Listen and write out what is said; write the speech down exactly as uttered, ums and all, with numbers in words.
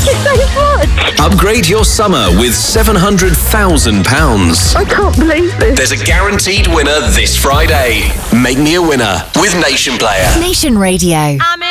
Thank you so much. Upgrade your summer with seven hundred thousand pounds. I can't believe this. There's a guaranteed winner this Friday. Make me a winner with Nation Player. Nation Radio. I'm in